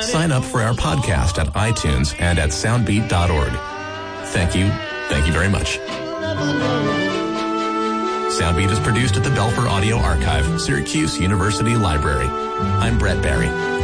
sign up for our podcast at iTunes and at soundbeat.org. Thank you. Thank you very much. Soundbeat is produced at the Belfer Audio Archive, Syracuse University Library. I'm Brett Barry.